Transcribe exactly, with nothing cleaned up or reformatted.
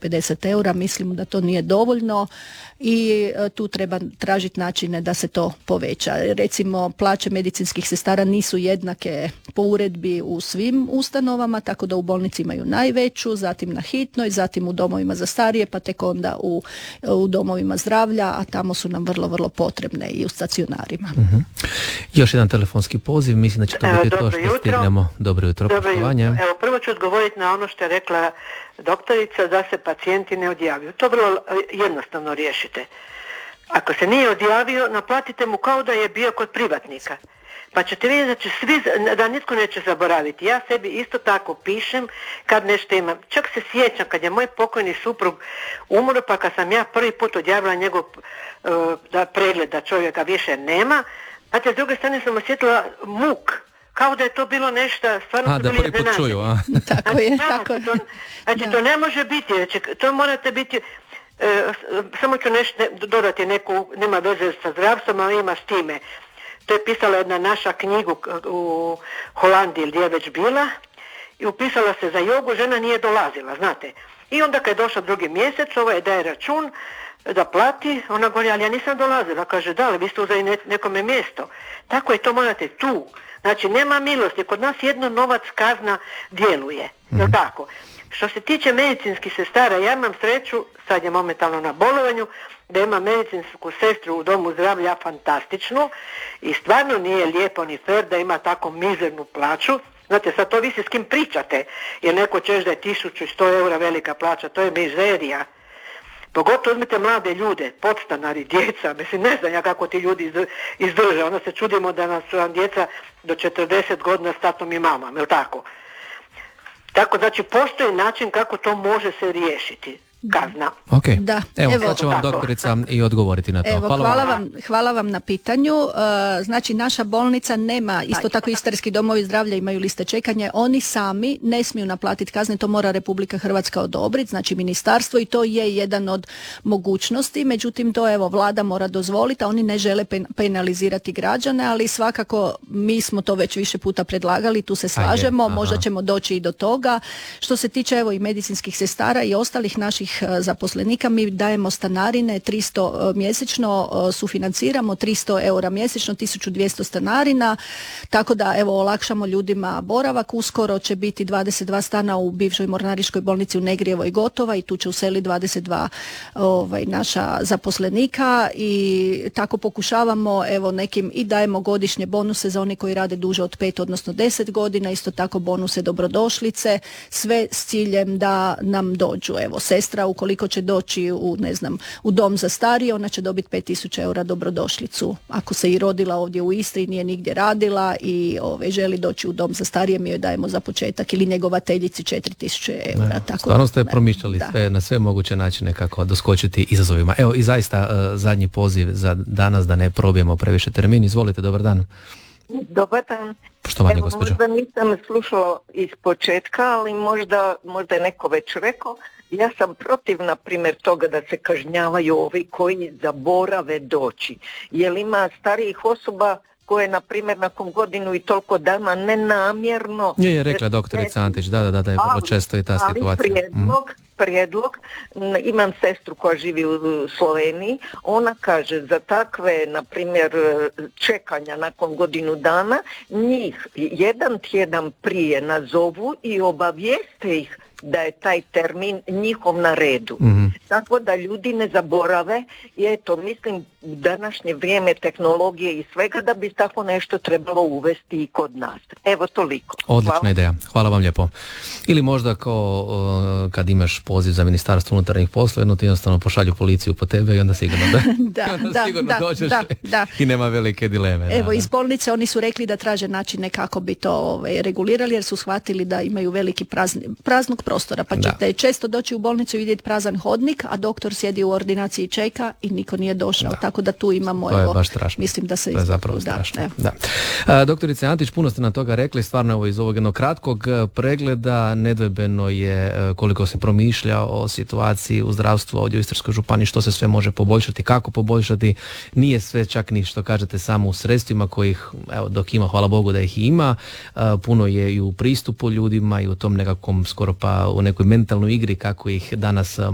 pedeset eura, mislimo da to nije dovoljno i tu treba tražiti načine da se to poveća. Recimo, plaće medicinskih sestara nisu jednake po uredbi u svim ustanovama, tako da u bolnici imaju najveću, zatim na hitnoj, zatim u domovima za starije, pa tek onda u, u domovima zdravlja, a tamo su nam vrlo, vrlo potrebne i u stacionarima. Mm-hmm. Još jedan telefonski poziv, mislim da će to biti to što stignemo. Dobro jutro, poštovanje. Evo, prvo ću odgovoriti na ono što je rekla doktorica, da se pacijenti ne odjaviju. To vrlo jednostavno riješite. Ako se nije odjavio, naplatite mu kao da je bio kod privatnika. Pa ćete vidjeti da će svi, da nitko neće zaboraviti. Ja sebi isto tako pišem kad nešto imam. Čak se sjećam kad je moj pokojni suprug umro, pa kad sam ja prvi put odjavila njegov uh, da pregled da čovjeka više nema, a te s druge strane sam osjetila muk. Kao da je to bilo nešto, stvarno a, su da bili prvi put čuju, a? Tako je, tako je. To, znači, to ne može biti, znači, to morate biti, e, samo ću nešto dodati neku, nema veze sa zdravstvom, ali ima s time. To je pisala jedna naša knjigu u Holandiji, gdje je već bila, i upisala se za jogu, žena nije dolazila, znate. I onda kad je došao drugi mjesec, ovaj daje račun da plati, ona govori, ali ja nisam dolazila. Kaže, da, ali vi ste uzeli ne, nekome mjesto. Tako je, to morate tu. Znači, nema milosti. Kod nas jedno novac kazna djeluje. Mm-hmm. Jel tako? Što se tiče medicinskih sestara, ja imam sreću, sad je momentalno na bolovanju, da imam medicinsku sestru u domu zdravlja fantastičnu i stvarno nije lijepo ni fer da ima tako mizernu plaću. Znate, sad to vi se s kim pričate, jer neko ćeš da je tisuću i sto eura velika plaća, to je mizerija. Pogotovo uzmite mlade ljude, podstanari, djeca, mislim, ne znam ja kako ti ljudi izdrže, onda se čudimo da nas su vam djeca do četrdeset godina s tatom i mamom, jel tako? Tako, znači, postoji način kako to može se riješiti. Kazna. Ok, da. Evo, Evo, sad će vam doktorica i odgovoriti na to. Evo, hvala, hvala, vam. vam, hvala vam na pitanju. Uh, znači, naša bolnica nema, isto tako istarski domovi zdravlja imaju liste čekanja, oni sami ne smiju naplatiti kazne, to mora Republika Hrvatska odobriti, znači ministarstvo, i to je jedan od mogućnosti, međutim to evo vlada mora dozvoliti, a oni ne žele penalizirati građane, ali svakako mi smo to već više puta predlagali, tu se slažemo, je, možda ćemo doći i do toga. Što se tiče evo i medicinskih sestara i ostalih naših zaposlenika, mi dajemo stanarine tristo mjesečno, sufinanciramo tristo eura mjesečno, tisuću dvjesto stanarina, tako da evo olakšamo ljudima boravak. Uskoro će biti dvadeset dva stana u bivšoj mornariškoj bolnici u Negrijevoj gotova i tu će useliti dvadeset dva ovaj, naša zaposlenika i tako pokušavamo evo nekim i dajemo godišnje bonuse za one koji rade duže od pet odnosno deset godina, isto tako bonuse dobrodošlice, sve s ciljem da nam dođu. Evo sestra ukoliko će doći u, ne znam, u dom za starije, ona će dobiti pet tisuća eura dobrodošlicu. Ako se i rodila ovdje u Istri, nije nigdje radila i ove, želi doći u dom za starije, mi joj dajemo za početak, ili njegovateljici četiri tisuće eura. Ne, tako, stvarno ste promišljali sve, na sve moguće načine kako doskočiti izazovima. Evo i zaista uh, zadnji poziv za danas da ne probijemo previše termin. Izvolite, dobar dan. Dobar dan. Poštovanje, Evo, gospođo. možda nisam slušala iz početka, ali možda, možda je neko već rekao. Ja sam protiv, na primjer, toga da se kažnjavaju ovi koji zaborave doći. Jer ima starijih osoba koje, na primjer, nakon godinu i toliko dana nenamjerno... Je, je rekla doktorica Antić, da, da, da, je vrlo često i ta ali situacija. prijedlog, mm. prijedlog, imam sestru koja živi u Sloveniji, ona kaže za takve, na primjer, čekanja nakon godinu dana, njih jedan tjedan prije nazovu i obavijeste ih da je taj termin njihov na redu. Mm-hmm. Tako da ljudi ne zaborave i eto, mislim, u današnje vrijeme tehnologije i svega da bi tako nešto trebalo uvesti i kod nas. Evo toliko. Odlična Hvala. ideja. Hvala vam lijepo. Ili možda kao uh, kad imaš poziv za Ministarstvo unutarnjih poslova, jedno ti jednostavno pošalju policiju po tebe i onda sigurno da, da, onda da, sigurno da, dođeš da, da. i nema velike dileme. Evo, da, iz bolnice oni su rekli da traže načine kako bi to ovaj, regulirali, jer su shvatili da imaju veliki prazni, praznog prostora, pa ćete da. često doći u bolnicu i vidjeti prazan hodnik, a doktor sjedi u ordinaciji i čeka i niko nije došao, da. Tako da tu imamo, to je evo, baš strašno. Mislim da se... To je zapravo da, strašno. evo. Da. A, doktorice Antić, puno ste na toga rekli, stvarno ovo iz ovog jednog kratkog pregleda, nedvojbeno je koliko se promišlja o situaciji u zdravstvu ovdje u Istarskoj županiji, što se sve može poboljšati, kako poboljšati, nije sve čak ni što kažete samo u sredstvima kojih, evo, dok ima, hvala Bogu da ih ima, a, puno je i u pristupu ljudima i u tom nekakvom skoro pa u nekoj mentalnoj igri kako ih danas